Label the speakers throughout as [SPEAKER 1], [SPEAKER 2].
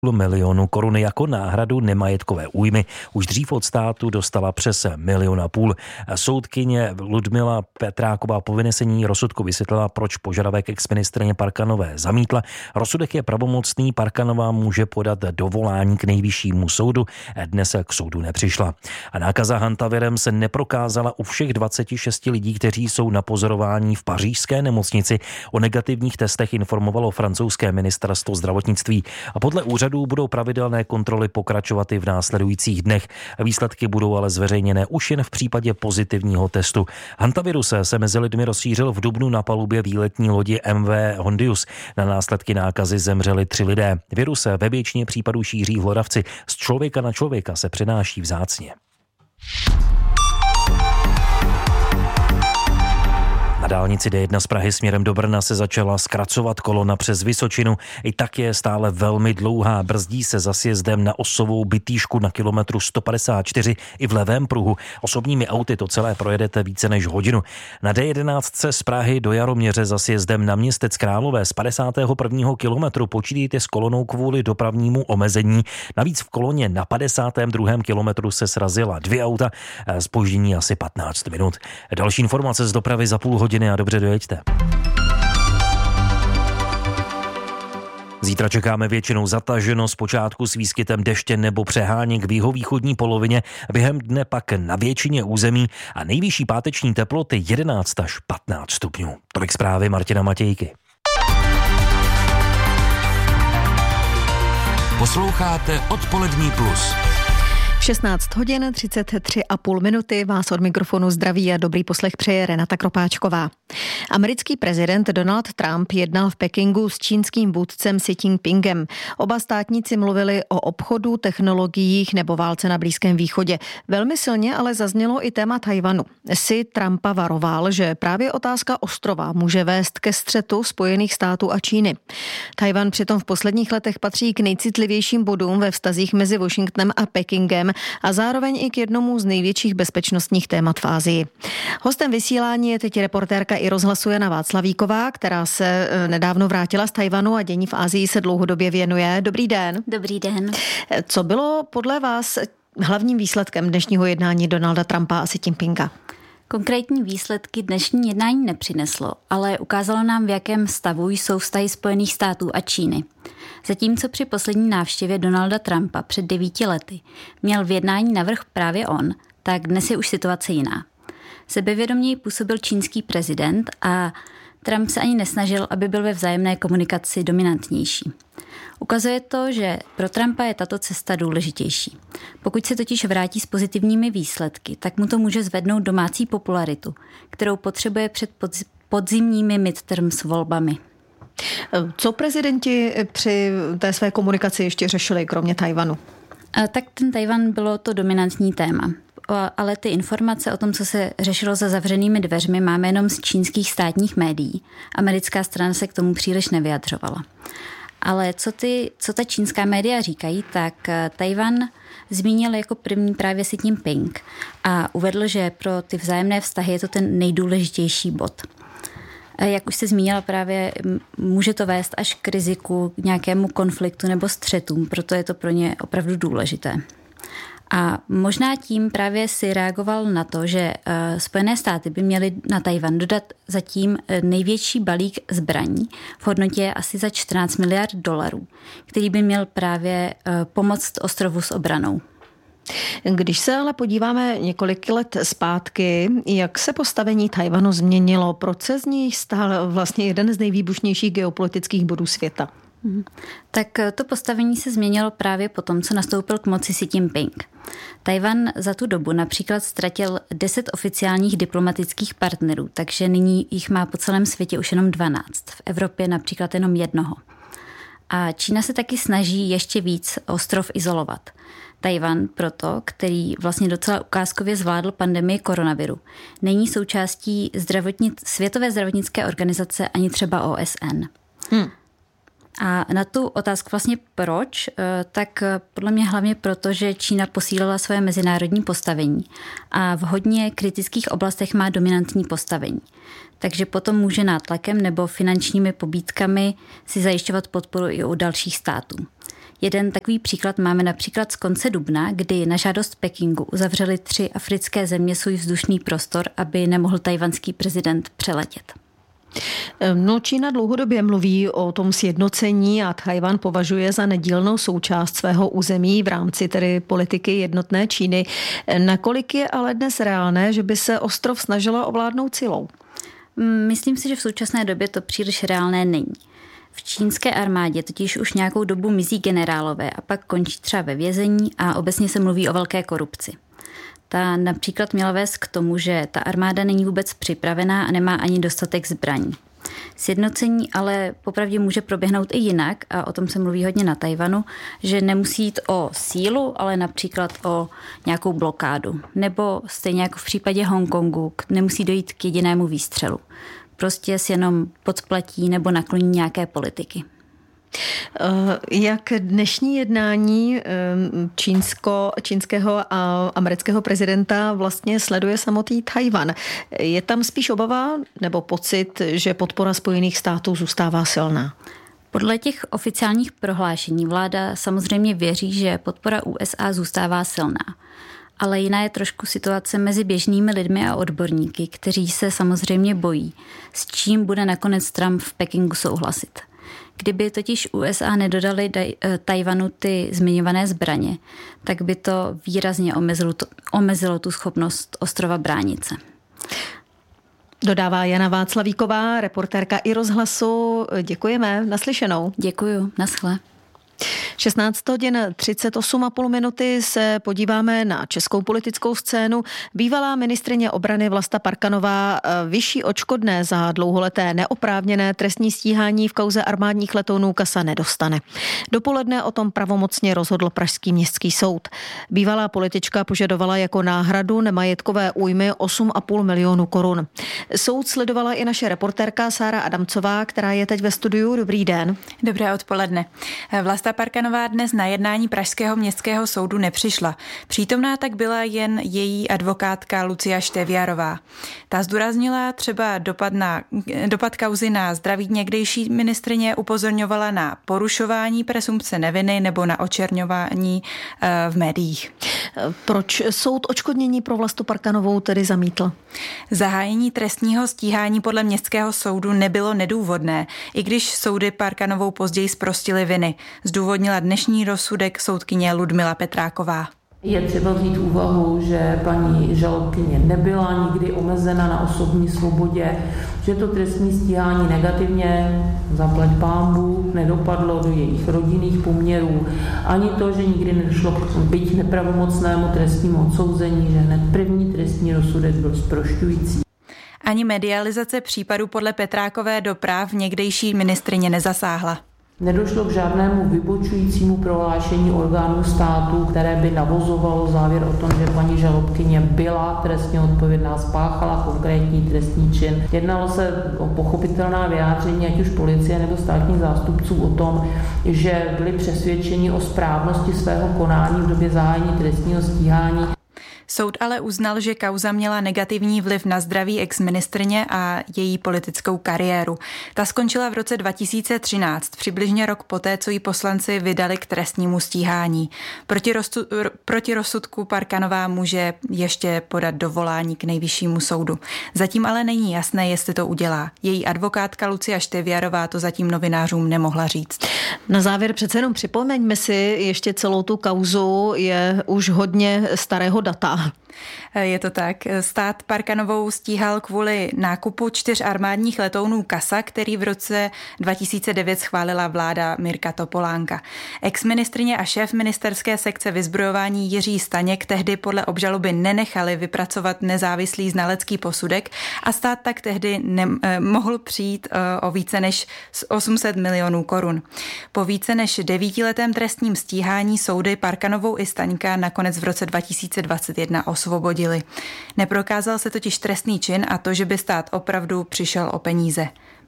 [SPEAKER 1] milionu korun jako náhradu nemajetkové újmy. Už dřív od státu dostala přes 1,5 milionu. Soudkyně Ludmila Petráková po vynesení rozsudku vysvětlila, proč požadavek exministryně Parkanové zamítla. Rozsudek je pravomocný, Parkanová může podat dovolání k nejvyššímu soudu. Dnes k soudu nepřišla. A nákaza hantavirem se neprokázala u všech 26 lidí, kteří jsou na pozorování v pařížské nemocnici. O negativních testech informovalo francouzské ministerstvo zdravotnictví. A podle úřadu budou pravidelné kontroly pokračovat i v následujících dnech. Výsledky budou ale zveřejněné už jen v případě pozitivního testu. Hantavirus se mezi lidmi rozšířil v dubnu na palubě výletní lodi MV Hondius. Na následky nákazy zemřeli 3 lidé. Virus se ve většině případů šíří v hlodavci. Z člověka na člověka se přenáší vzácně. Na dálnici D1 z Prahy směrem do Brna se začala zkracovat kolona přes Vysočinu. I tak je stále velmi dlouhá. Brzdí se za sjezdem na Osovou Bytýšku na kilometru 154 i v levém pruhu. Osobními auty to celé projedete více než hodinu. Na D11 z Prahy do Jaroměře za sjezdem na Městec Králové z 51. kilometru počítejte s kolonou kvůli dopravnímu omezení. Navíc v koloně na 52. kilometru se srazila 2 auta. Zpoždění asi 15 minut. Další informace z dopravy za půl hodiny a dobře dojeďte. Zítra čekáme většinou zataženo, zpočátku s výskytem deště nebo přeháněk v jihovýchodní polovině, během dne pak na většině území a nejvyšší páteční teploty 11 až 15 stupňů. Tolik zprávy Martina Matějky.
[SPEAKER 2] Posloucháte Odpolední plus.
[SPEAKER 3] 16 hodin 33,5 minuty vás od mikrofonu zdraví a dobrý poslech přeje Renata Kropáčková. Americký prezident Donald Trump jednal v Pekingu s čínským vůdcem Xi Jinpingem. Oba státníci mluvili o obchodu, technologiích nebo válce na Blízkém východě. Velmi silně ale zaznělo i téma Tchaj-wanu. Xi Trumpa varoval, že právě otázka ostrova může vést ke střetu Spojených států a Číny. Tchaj-wan přitom v posledních letech patří k nejcitlivějším bodům ve vztazích mezi Washingtonem a Pekingem a zároveň i k jednomu z největších bezpečnostních témat v Asii. Hostem vysílání je teď reportérka i rozhlasu Jana Václavíková, která se nedávno vrátila z Tchaj-wanu a dění v Asii se dlouhodobě věnuje. Dobrý den.
[SPEAKER 4] Dobrý den.
[SPEAKER 3] Co bylo podle vás hlavním výsledkem dnešního jednání Donalda Trumpa a Xi Jinpinga?
[SPEAKER 4] Konkrétní výsledky dnešní jednání nepřineslo, ale ukázalo nám, v jakém stavu jsou vztahy Spojených států a Číny. Zatímco při poslední návštěvě Donalda Trumpa před 9 lety měl v jednání navrch právě on, tak dnes je už situace jiná. Sebevědoměji působil čínský prezident a Trump se ani nesnažil, aby byl ve vzájemné komunikaci dominantnější. Ukazuje to, že pro Trumpa je tato cesta důležitější. Pokud se totiž vrátí s pozitivními výsledky, tak mu to může zvednout domácí popularitu, kterou potřebuje před podzimními midterms volbami.
[SPEAKER 3] Co prezidenti při té své komunikaci ještě řešili, kromě Tchaj-wanu?
[SPEAKER 4] Tak ten Tchaj-wan bylo to dominantní téma. Ale ty informace o tom, co se řešilo za zavřenými dveřmi, máme jenom z čínských státních médií. Americká strana se k tomu příliš nevyjadřovala. Ale co ta čínská média říkají, tak Tchaj-wan zmínil jako první právě Xi Jinping a uvedl, že pro ty vzájemné vztahy je to ten nejdůležitější bod. Jak už se zmínila právě, může to vést až k riziku, k nějakému konfliktu nebo střetům, proto je to pro ně opravdu důležité. A možná tím právě si reagoval na to, že Spojené státy by měly na Tchaj-wan dodat zatím největší balík zbraní v hodnotě asi za 14 miliard dolarů, který by měl právě pomoct ostrovu s obranou.
[SPEAKER 3] Když se ale podíváme několik let zpátky, jak se postavení Tchaj-wanu změnilo, proč se z něj stal vlastně jeden z nejvýbušnějších geopolitických bodů světa?
[SPEAKER 4] Tak to postavení se změnilo právě po tom, co nastoupil k moci Xi Jinping. Tchaj-wan za tu dobu například ztratil 10 oficiálních diplomatických partnerů, takže nyní jich má po celém světě už jenom 12. V Evropě například jenom 1. A Čína se taky snaží ještě víc ostrov izolovat. Tchaj-wan proto, který vlastně docela ukázkově zvládl pandemii koronaviru, není součástí Světové zdravotnické organizace ani třeba OSN. A na tu otázku vlastně proč, tak podle mě hlavně proto, že Čína posílila své mezinárodní postavení a v hodně kritických oblastech má dominantní postavení. Takže potom může nátlakem nebo finančními pobídkami si zajišťovat podporu i u dalších států. Jeden takový příklad máme například z konce dubna, kdy na žádost Pekingu uzavřeli 3 africké země svůj vzdušný prostor, aby nemohl tajvanský prezident přeletět.
[SPEAKER 3] No, Čína dlouhodobě mluví o tom sjednocení a Tchaj-wan považuje za nedílnou součást svého území v rámci tedy politiky jednotné Číny. Nakolik je ale dnes reálné, že by se ostrov snažila ovládnout silou?
[SPEAKER 4] Myslím si, že v současné době to příliš reálné není. V čínské armádě totiž už nějakou dobu mizí generálové a pak končí třeba ve vězení a obecně se mluví o velké korupci. Ta například měla vést k tomu, že ta armáda není vůbec připravená a nemá ani dostatek zbraní. Sjednocení ale popravdě může proběhnout i jinak a o tom se mluví hodně na Tajvanu, že nemusí jít o sílu, ale například o nějakou blokádu. Nebo stejně jako v případě Hongkongu nemusí dojít k jedinému výstřelu. Prostě si jenom podplatí nebo nakloní nějaké politiky.
[SPEAKER 3] Jak dnešní jednání čínského a amerického prezidenta vlastně sleduje samotný Tchaj-wan? Je tam spíš obava nebo pocit, že podpora Spojených států zůstává silná?
[SPEAKER 4] Podle těch oficiálních prohlášení vláda samozřejmě věří, že podpora USA zůstává silná. Ale jiná je trošku situace mezi běžnými lidmi a odborníky, kteří se samozřejmě bojí, s čím bude nakonec Trump v Pekingu souhlasit. Kdyby totiž USA nedodali Tajvanu ty zmiňované zbraně, tak by to výrazně omezilo tu schopnost ostrova bránit se.
[SPEAKER 3] Dodává Jana Václavíková, reportérka iRozhlasu. Děkujeme, naslyšenou.
[SPEAKER 4] Děkuju, naschle.
[SPEAKER 3] 16:38 se podíváme na českou politickou scénu. Bývalá ministryně obrany Vlasta Parkanová vyšší odškodné za dlouholeté neoprávněné trestní stíhání v kauze armádních letounů Casa nedostane. Dopoledne o tom pravomocně rozhodl pražský městský soud. Bývalá politička požadovala jako náhradu nemajetkové újmy 8,5 milionu korun. Soud sledovala i naše reportérka Sára Adamcová, která je teď ve studiu. Dobrý den.
[SPEAKER 5] Dobré odpoledne. Vlasta Parkanová dnes na jednání pražského městského soudu nepřišla. Přítomná tak byla jen její advokátka Lucia Števiarová. Ta zdůraznila třeba dopad kauzy na zdraví někdejší ministryně, upozorňovala na porušování presumpce neviny nebo na očerňování v médiích.
[SPEAKER 3] Proč soud odškodnění pro Vlastu Parkanovou tedy zamítl?
[SPEAKER 5] Zahájení trestního stíhání podle městského soudu nebylo nedůvodné, i když soudy Parkanovou později zprostily viny. Zdůvodnila dnešní rozsudek soudkyně Ludmila Petráková.
[SPEAKER 6] Je třeba vzít v úvahu, že paní žalobkyně nebyla nikdy omezena na osobní svobodě, že to trestní stíhání negativně, zaplať pánbůh, nedopadlo do jejich rodinných poměrů, ani to, že nikdy nedošlo k byť nepravomocnému trestnímu odsouzení, že hned první trestní rozsudek byl zprošťující.
[SPEAKER 5] Ani medializace případu podle Petrákové do práv někdejší ministryně nezasáhla.
[SPEAKER 6] Nedošlo k žádnému vybočujícímu prohlášení orgánů státu, které by navozovalo závěr o tom, že paní žalobkyně byla trestně odpovědná, spáchala konkrétní trestný čin. Jednalo se o pochopitelná vyjádření ať už policie nebo státních zástupců o tom, že byli přesvědčeni o správnosti svého konání v době zahájení trestního stíhání.
[SPEAKER 5] Soud ale uznal, že kauza měla negativní vliv na zdraví exministryně a její politickou kariéru. Ta skončila v roce 2013, přibližně rok poté, co jí poslanci vydali k trestnímu stíhání. Proti rozsudku Parkanová může ještě podat dovolání k nejvyššímu soudu. Zatím ale není jasné, jestli to udělá. Její advokátka Lucia Števiarová to zatím novinářům nemohla říct.
[SPEAKER 3] Na závěr přece jenom připomeňme si ještě celou tu kauzu, je už hodně starého data.
[SPEAKER 5] Je to tak. Stát Parkanovou stíhal kvůli nákupu 4 armádních letounů Casa, který v roce 2009 schválila vláda Mirka Topolánka. Exministryně a šéf ministerské sekce vyzbrojování Jiří Staněk tehdy podle obžaloby nenechali vypracovat nezávislý znalecký posudek a stát tak tehdy mohl přijít o více než 800 milionů korun. Po více než 9letém trestním stíhání soudy Parkanovou i Staňka nakonec v roce 2021 osvobodili. Neprokázal se totiž trestný čin a to, že by stát opravdu přišel o peníze.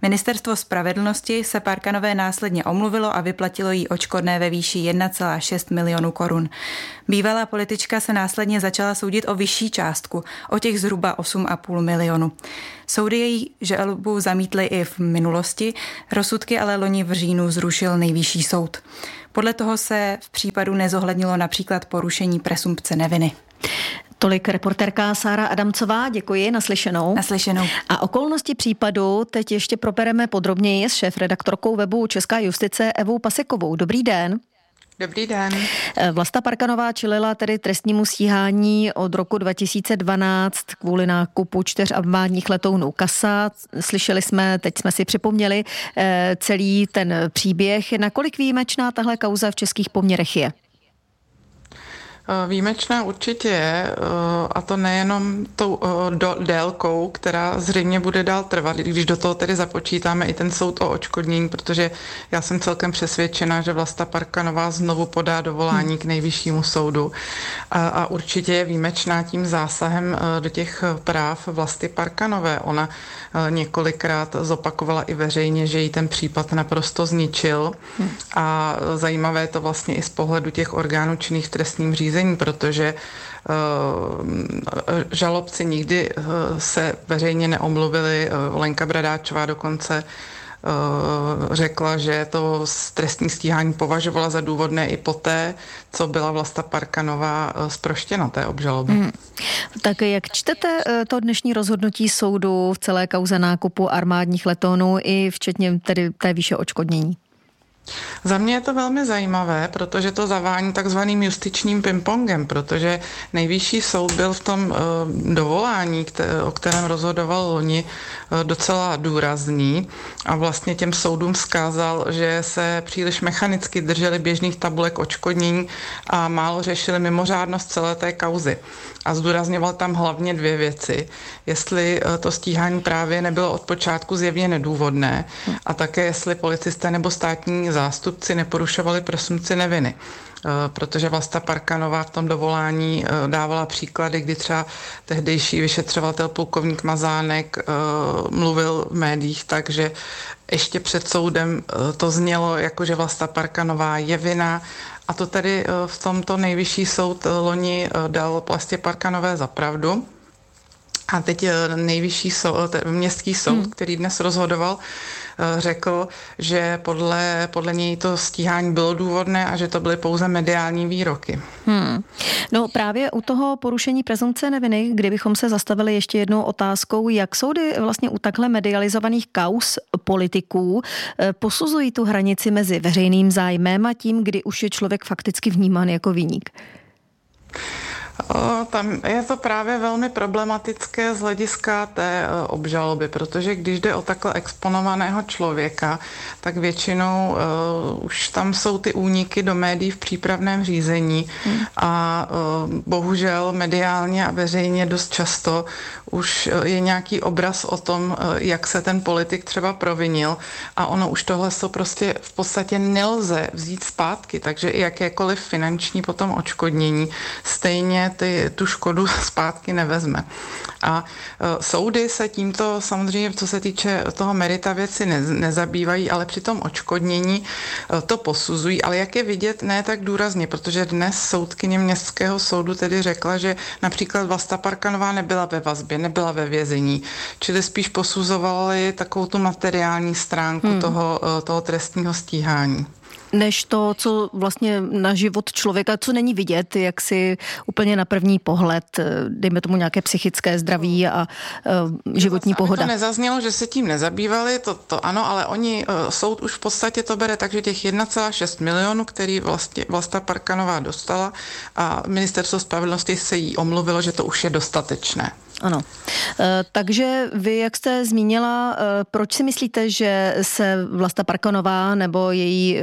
[SPEAKER 5] Ministerstvo spravedlnosti se Parkanové následně omluvilo a vyplatilo jí odškodné ve výši 1,6 milionu korun. Bývalá politička se následně začala soudit o vyšší částku, o těch zhruba 8,5 milionu. Soudy její žalobu zamítly i v minulosti, rozsudky ale loni v říjnu zrušil Nejvyšší soud. Podle toho se v případu nezohlednilo například porušení presumpce neviny.
[SPEAKER 3] Tolik reportérka Sára Adamcová, děkuji, naslyšenou.
[SPEAKER 5] Naslyšenou.
[SPEAKER 3] A okolnosti případu teď ještě probereme podrobněji s šéfredaktorkou webu Česká justice Evou Pasekovou. Dobrý den.
[SPEAKER 7] Dobrý den.
[SPEAKER 3] Vlasta Parkanová čelila tedy trestnímu stíhání od roku 2012 kvůli nákupu 4 armádních letounů CASA. Slyšeli jsme, teď jsme si připomněli celý ten příběh. Nakolik výjimečná tahle kauza v českých poměrech je?
[SPEAKER 7] Výjimečná určitě je, a to nejenom tou délkou, která zřejmě bude dál trvat, když do toho tedy započítáme i ten soud o odškodnění, protože já jsem celkem přesvědčena, že Vlasta Parkanová znovu podá dovolání k Nejvyššímu soudu a určitě je výjimečná tím zásahem do těch práv Vlasty Parkanové. Ona několikrát zopakovala i veřejně, že jí ten případ naprosto zničil a zajímavé je to vlastně i z pohledu těch orgánů činných v trestním řízení, protože žalobci nikdy se veřejně neomluvili. Lenka Bradáčová dokonce řekla, že to trestní stíhání považovala za důvodné i poté, co byla Vlasta Parkanová zproštěna té obžaloby.
[SPEAKER 3] Tak jak čtete to dnešní rozhodnutí soudu v celé kauze nákupu armádních letounů i včetně tedy té výše odškodnění?
[SPEAKER 7] Za mě je to velmi zajímavé, protože to zavání takzvaným justičním pingpongem, protože Nejvyšší soud byl v tom dovolání, o kterém rozhodoval loni, docela důrazný a vlastně těm soudům vzkázal, že se příliš mechanicky drželi běžných tabulek odškodnění a málo řešili mimořádnost celé té kauzy. A zdůrazňoval tam hlavně 2 věci. Jestli to stíhání právě nebylo od počátku zjevně nedůvodné a také jestli policisté nebo státní zástupci neporušovali presumpci neviny. Protože Vlasta Parkanová v tom dovolání dávala příklady, kdy třeba tehdejší vyšetřovatel plukovník Mazánek mluvil v médiích tak, že ještě před soudem to znělo jako, že Vlasta Parkanová je vinna. A to tedy v tomto Nejvyšší soud loni dal Vlastě Parkanové za pravdu. A teď Nejvyšší soud, městský soud, který dnes rozhodoval, řekl, že podle něj to stíhání bylo důvodné a že to byly pouze mediální výroky.
[SPEAKER 3] No právě u toho porušení presumpce neviny, kdybychom se zastavili ještě jednou otázkou, jak soudy vlastně u takhle medializovaných kauz politiků posuzují tu hranici mezi veřejným zájmem a tím, kdy už je člověk fakticky vnímán jako viník.
[SPEAKER 7] Tam je to právě velmi problematické z hlediska té obžaloby, protože když jde o takhle exponovaného člověka, tak většinou už tam jsou ty úniky do médií v přípravném řízení a bohužel mediálně a veřejně dost často už je nějaký obraz o tom, jak se ten politik třeba provinil a ono už tohle to prostě v podstatě nelze vzít zpátky, takže i jakékoliv finanční potom odškodnění stejně tu škodu zpátky nevezme. A soudy se tímto samozřejmě, co se týče toho merita věci, nezabývají, ale při tom odškodnění to posuzují, ale jak je vidět, ne tak důrazně, protože dnes soudkyně městského soudu tedy řekla, že například Vlasta Parkanová nebyla ve vazbě, nebyla ve vězení, čili spíš posuzovali takovou tu materiální stránku toho trestního stíhání.
[SPEAKER 3] Než to, co vlastně na život člověka, co není vidět, jak si úplně na první pohled, dejme tomu nějaké psychické zdraví a životní pohoda.
[SPEAKER 7] To nezaznělo, že se tím nezabývali, to ano, ale soud už v podstatě to bere tak, že těch 1,6 milionu, který Vlasta Parkanová dostala a Ministerstvo spravedlnosti se jí omluvilo, že to už je dostatečné.
[SPEAKER 3] Ano. Takže vy, jak jste zmínila, proč si myslíte, že se Vlasta Parkanová nebo její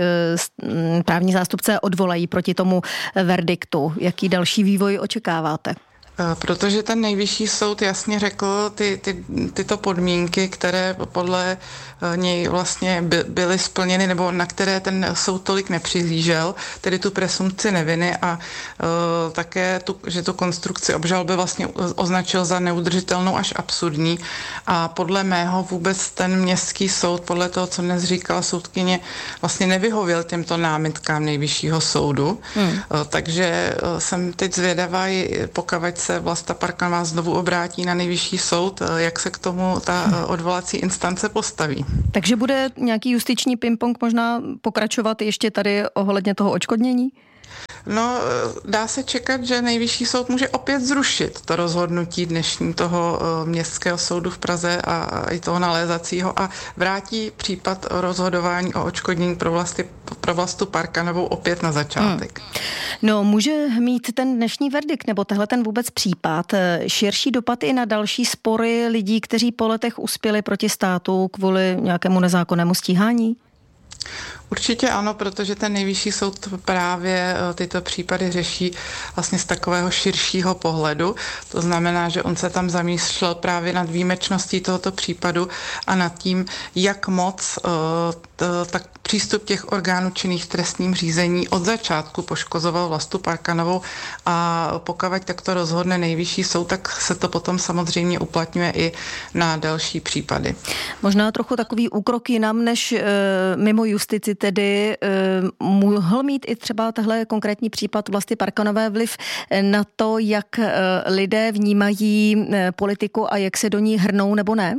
[SPEAKER 3] právní zástupce odvolají proti tomu verdiktu? Jaký další vývoj očekáváte?
[SPEAKER 7] Protože ten nejvyšší soud jasně řekl tyto podmínky, které podle něj vlastně byly splněny, nebo na které ten soud tolik nepřihlížel, tedy tu presumpci neviny a také, že tu konstrukci obžaloby vlastně označil za neudržitelnou až absurdní. A podle mého vůbec ten městský soud, podle toho, co dnes říkala soudkyně, vlastně nevyhověl těmto námitkám nejvyššího soudu. Takže jsem teď zvědavá, pokud se Vlasta Parkanová znovu obrátí na nejvyšší soud, jak se k tomu ta odvolací instance postaví.
[SPEAKER 3] Takže bude nějaký justiční ping-pong možná pokračovat ještě tady ohledně toho odškodnění?
[SPEAKER 7] No, dá se čekat, že nejvyšší soud může opět zrušit to rozhodnutí dnešní toho městského soudu v Praze a i toho nalézacího a vrátí případ rozhodování o odškodnění pro Vlastu Parkanovou opět na začátek.
[SPEAKER 3] No, může mít ten dnešní verdikt nebo tehle ten vůbec případ širší dopad i na další spory lidí, kteří po letech uspěli proti státu kvůli nějakému nezákonnému stíhání?
[SPEAKER 7] Určitě ano, protože ten nejvyšší soud právě tyto případy řeší vlastně z takového širšího pohledu. To znamená, že on se tam zamýšlel právě nad výjimečností tohoto případu a nad tím, jak moc tak přístup těch orgánů činných v trestním řízení od začátku poškozoval Vlastu Parkanovou a pokud takto rozhodne nejvyšší soud, tak se to potom samozřejmě uplatňuje i na další případy.
[SPEAKER 3] Možná trochu takový úkrok jinam než mimo justici, tedy mohl mít i třeba tahle konkrétní případ Vlasty Parkanové vliv na to, jak lidé vnímají politiku a jak se do ní hrnou nebo ne?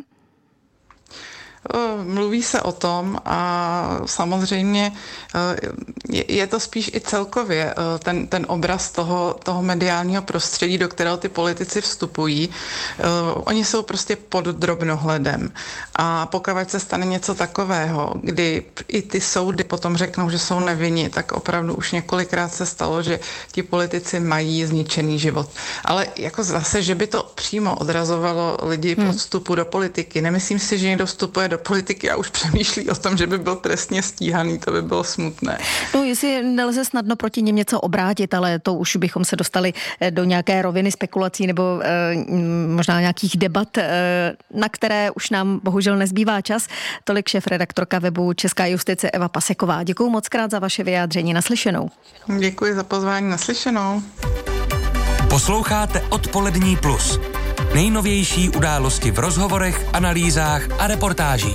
[SPEAKER 7] Mluví se o tom a samozřejmě je to spíš i celkově ten obraz toho mediálního prostředí, do kterého ty politici vstupují. Oni jsou prostě pod drobnohledem a pokud se stane něco takového, kdy i ty soudy potom řeknou, že jsou nevinni, tak opravdu už několikrát se stalo, že ti politici mají zničený život. Ale jako zase, že by to přímo odrazovalo lidi po vstupu do politiky. Nemyslím si, že někdo vstupuje do politiky a už přemýšlí o tom, že by byl trestně stíhaný, to by bylo smutné.
[SPEAKER 3] No, jestli nelze snadno proti něm něco obrátit, ale to už bychom se dostali do nějaké roviny spekulací nebo možná nějakých debat, na které už nám bohužel nezbývá čas. Tolik šéfredaktorka webu Česká justice Eva Paseková. Děkuju moc krát za vaše vyjádření. Naslyšenou.
[SPEAKER 7] Děkuji za pozvání. Naslyšenou.
[SPEAKER 2] Posloucháte Odpolední plus. Nejnovější události v rozhovorech, analýzách a reportážích.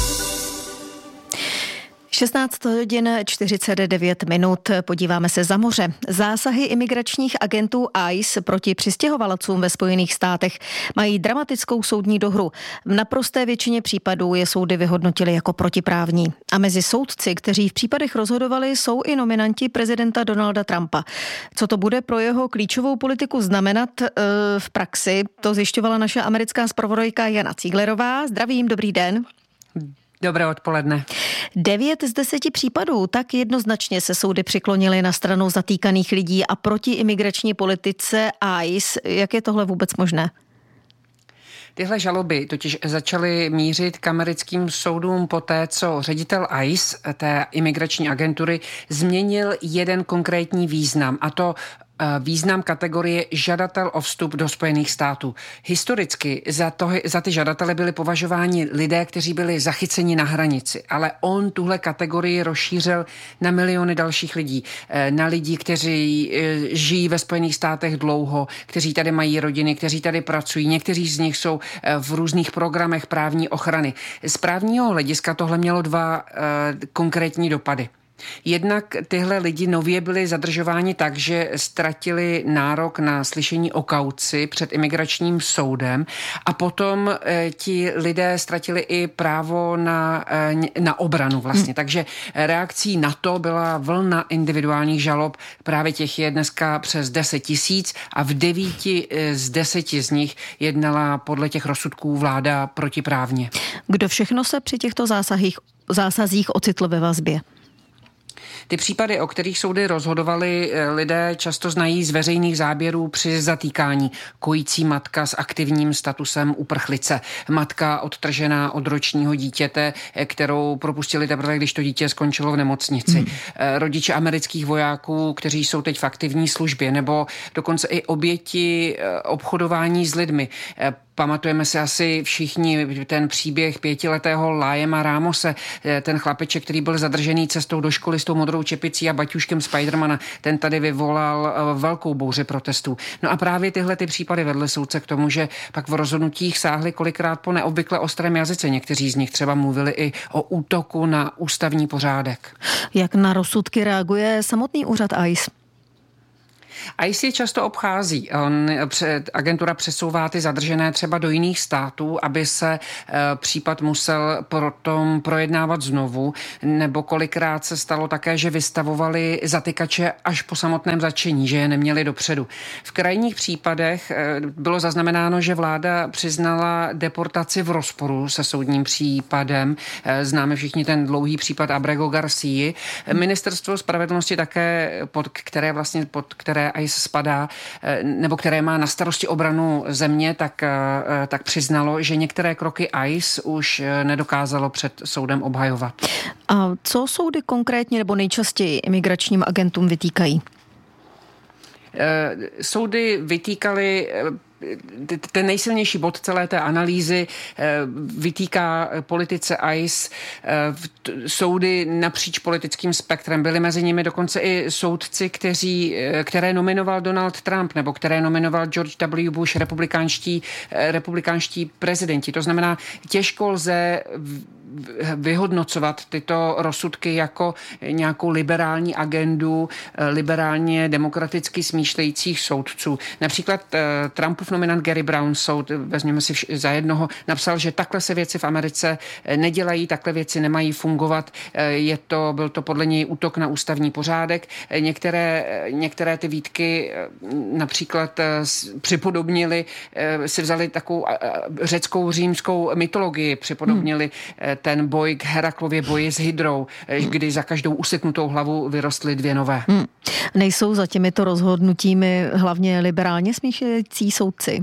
[SPEAKER 3] 16 hodin 49 minut. Podíváme se za moře. Zásahy imigračních agentů ICE proti přistěhovalcům ve Spojených státech mají dramatickou soudní dohru. V naprosté většině případů je soudy vyhodnotili jako protiprávní. A mezi soudci, kteří v případech rozhodovali, jsou i nominanti prezidenta Donalda Trumpa. Co to bude pro jeho klíčovou politiku znamenat v praxi, to zjišťovala naše americká zpravodajka Jana Cíglerová. Zdravím, dobrý den.
[SPEAKER 8] Dobré odpoledne.
[SPEAKER 3] 9 z 10 případů tak jednoznačně se soudy přiklonily na stranu zatýkaných lidí a proti imigrační politice ICE. Jak je tohle vůbec možné?
[SPEAKER 8] Tyhle žaloby totiž začaly mířit k americkým soudům poté, co ředitel ICE, té imigrační agentury, změnil jeden konkrétní význam, a to význam kategorie žadatel o vstup do Spojených států. Historicky za ty žadatele byli považováni lidé, kteří byli zachyceni na hranici, ale on tuhle kategorii rozšířil na miliony dalších lidí. Na lidi, kteří žijí ve Spojených státech dlouho, kteří tady mají rodiny, kteří tady pracují. Někteří z nich jsou v různých programech právní ochrany. Z právního hlediska tohle mělo dva konkrétní dopady. Jednak tyhle lidi nově byli zadržováni tak, že ztratili nárok na slyšení o kauci před imigračním soudem a potom ti lidé ztratili i právo na obranu vlastně. Takže reakcí na to byla vlna individuálních žalob, právě těch je dneska přes 10 000 a v 9 z 10 z nich jednala podle těch rozsudků vláda protiprávně.
[SPEAKER 3] Kdo všechno se při těchto zásazích ocitl ve vazbě?
[SPEAKER 8] Ty případy, o kterých soudy rozhodovali, lidé často znají z veřejných záběrů při zatýkání. Kojící matka s aktivním statusem uprchlice. Matka odtržená od ročního dítěte, kterou propustili teprve, když to dítě skončilo v nemocnici. Rodiče amerických vojáků, kteří jsou teď v aktivní službě, nebo dokonce i oběti obchodování s lidmi. Pamatujeme si asi všichni ten příběh 5letého Liama Ramose, ten chlapeček, který byl zadržený cestou do školy s tou modrou čepicí a baťuškem Spidermana, ten tady vyvolal velkou bouři protestů. No a právě tyhle ty případy vedly soudce k tomu, že pak v rozhodnutích sáhli kolikrát po neobvykle ostrém jazyce. Někteří z nich třeba mluvili i o útoku na ústavní pořádek.
[SPEAKER 3] Jak na rozsudky reaguje samotný úřad ICE?
[SPEAKER 8] ICE je často obchází. Agentura přesouvá ty zadržené třeba do jiných států, aby se případ musel potom projednávat znovu, nebo kolikrát se stalo také, že vystavovali zatykače až po samotném zatčení, že je neměli dopředu. V krajních případech bylo zaznamenáno, že vláda přiznala deportaci v rozporu se soudním případem. Známe všichni ten dlouhý případ Abrego Garcii. Ministerstvo spravedlnosti také, pod které ICE spadá, nebo které má na starosti obranu země, tak přiznalo, že některé kroky ICE už nedokázalo před soudem obhajovat.
[SPEAKER 3] A co soudy konkrétně nebo nejčastěji imigračním agentům vytýkají?
[SPEAKER 8] Soudy vytýkaly ten nejsilnější bod celé té analýzy, vytýká politice ICE, soudy napříč politickým spektrem. Byli mezi nimi dokonce i soudci, které nominoval Donald Trump nebo které nominoval George W. Bush, republikánští prezidenti. To znamená, těžko lze vyhodnocovat tyto rozsudky jako nějakou liberální agendu liberálně demokraticky smýšlejících soudců. Například Trumpův nominant Gary Brown, soud, vezměme si za jednoho, napsal, že takhle se věci v Americe nedělají, takhle věci nemají fungovat. Byl to podle něj útok na ústavní pořádek. Některé ty výtky například připodobnili, si vzali takovou řeckou římskou mytologii, připodobnili ten boj k Heraklově boji s Hydrou, kdy za každou useknutou hlavu vyrostly dvě nové.
[SPEAKER 3] Nejsou za těmito rozhodnutími hlavně liberálně smýšlející soudci?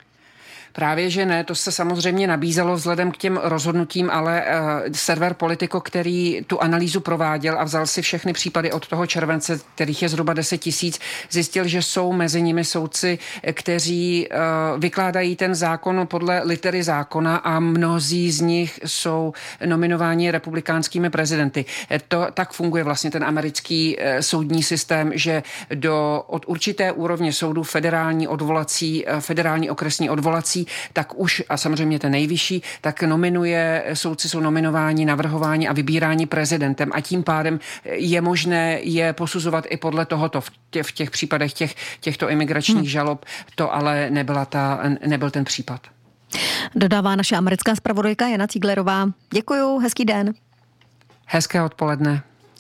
[SPEAKER 8] Právě, že ne, to se samozřejmě nabízelo vzhledem k těm rozhodnutím, ale server Politico, který tu analýzu prováděl a vzal si všechny případy od toho července, kterých je zhruba 10 000, zjistil, že jsou mezi nimi soudci, kteří vykládají ten zákon podle litery zákona a mnozí z nich jsou nominováni republikánskými prezidenty. Tak funguje vlastně ten americký soudní systém, že od určité úrovně soudu federální okresní odvolací, tak už, a samozřejmě ten nejvyšší, tak soudci jsou nominováni, navrhováni a vybíráni prezidentem a tím pádem je možné je posuzovat i podle tohoto v těch případech těchto imigračních žalob. To ale nebyl ten případ.
[SPEAKER 3] Dodává naše americká zpravodajka Jana Cíglerová. Děkuju, hezký den.
[SPEAKER 8] Hezké odpoledne.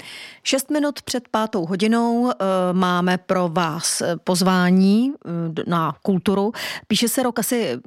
[SPEAKER 3] 6 minut před 5:00 máme pro vás pozvání na kulturu. Píše se rok asi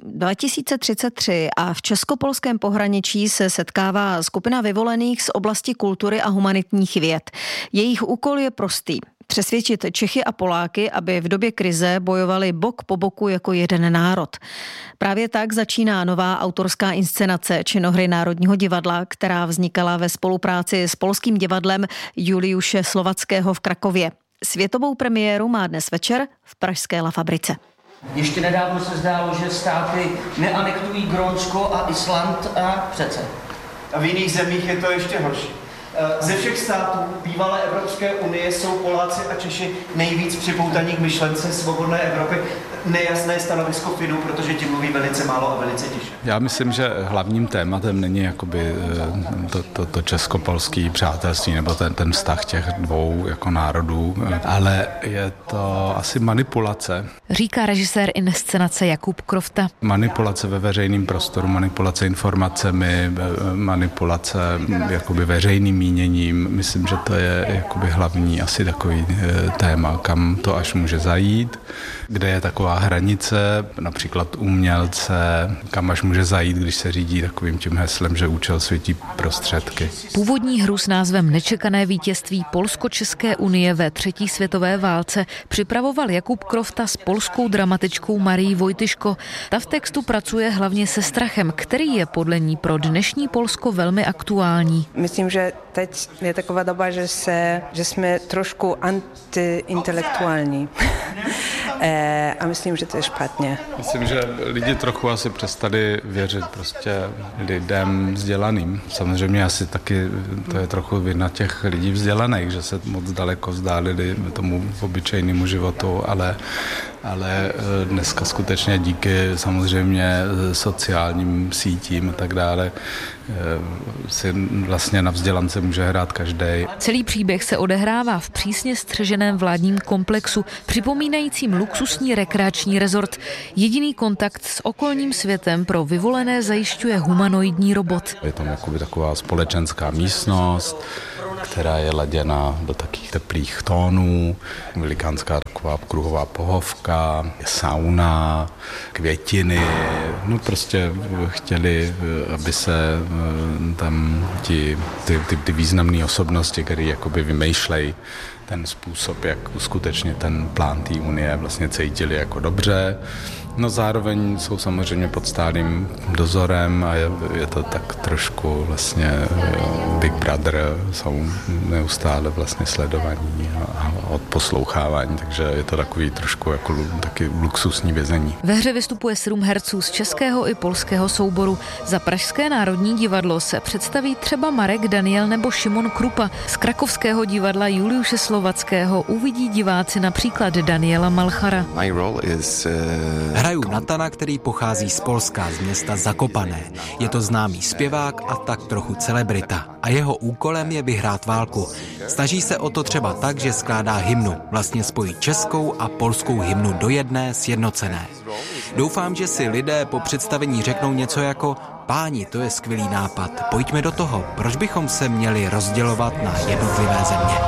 [SPEAKER 3] 2033 a v českopolském pohraničí se setkává skupina vyvolených z oblasti kultury a humanitních věd. Jejich úkol je prostý. Přesvědčit Čechy a Poláky, aby v době krize bojovali bok po boku jako jeden národ. Právě tak začíná nová autorská inscenace činohry Národního divadla, která vznikala ve spolupráci s polským divadlem Juliuše Slovackého v Krakově. Světovou premiéru má dnes večer v pražské La Fabrice.
[SPEAKER 9] Ještě nedávno se zdálo, že státy neanektují Grónsko a Island a přece.
[SPEAKER 10] A v jiných zemích je to ještě horší. Ze všech států bývalé Evropské unie jsou Poláci a Češi nejvíc připoutaní k myšlence svobodné Evropy. Nejasné stanovisko Fidu, protože ti mluví velice málo a velice tiše.
[SPEAKER 11] Já myslím, že hlavním tématem není jakoby to česko-polský přátelství nebo ten vztah těch dvou jako národů, ale je to asi manipulace.
[SPEAKER 12] Říká režisér inscenace Jakub Krofta.
[SPEAKER 11] Manipulace ve veřejném prostoru, manipulace informacemi, manipulace jakoby veřejným míněním. Myslím, že to je jakoby hlavní asi takový téma, kam to až může zajít, kde je taková hranice, například umělce, kam až může zajít, když se řídí takovým tím heslem, že účel světí prostředky.
[SPEAKER 12] Původní hru s názvem Nečekané vítězství Polsko-České unie ve třetí světové válce připravoval Jakub Krofta s polskou dramatičkou Marií Vojtyško. Ta v textu pracuje hlavně se strachem, který je podle ní pro dnešní Polsko velmi aktuální.
[SPEAKER 13] Myslím, že teď je taková doba, že jsme trošku antiintelektuální. A myslím, že to je špatně.
[SPEAKER 11] Myslím, že lidi trochu asi přestali věřit prostě lidem vzdělaným. Samozřejmě asi taky to je trochu vina těch lidí vzdělaných, že se moc daleko vzdálili tomu obyčejnému životu, ale dneska skutečně díky samozřejmě sociálním sítím a tak dále si vlastně na vzdělance může hrát každej.
[SPEAKER 12] Celý příběh se odehrává v přísně střeženém vládním komplexu, připomínajícím luxusní rekreační rezort. Jediný kontakt s okolním světem pro vyvolené zajišťuje humanoidní robot.
[SPEAKER 11] Je tam jakoby taková společenská místnost, která je laděna do takových teplých tónů, velikánská taková kruhová pohovka, sauna, květiny. No prostě chtěli, aby se tam ty významné osobnosti, které jakoby vymýšlejí ten způsob, jak skutečně ten plán té unie vlastně cítili jako dobře. No zároveň jsou samozřejmě pod stálým dozorem a je to tak trošku vlastně Big Brother, jsou neustále vlastně sledovaní a odposlouchávání, takže je to takový trošku jako taky luxusní vězení.
[SPEAKER 12] Ve hře vystupuje 7 herců z českého i polského souboru. Za Pražské národní divadlo se představí třeba Marek Daniel nebo Šimon Krupa. Z krakovského divadla Juliuše Slovackého uvidí diváci například Daniela Malchara.
[SPEAKER 14] Hraju Natana, který pochází z Polska, z města Zakopané. Je to známý zpěvák a tak trochu celebrita. A jeho úkolem je vyhrát válku. Snaží se o to třeba tak, že skládá hymnu. Vlastně spojí českou a polskou hymnu do jedné sjednocené. Doufám, že si lidé po představení řeknou něco jako: páni, to je skvělý nápad, pojďme do toho. Proč bychom se měli rozdělovat na jednotlivé země?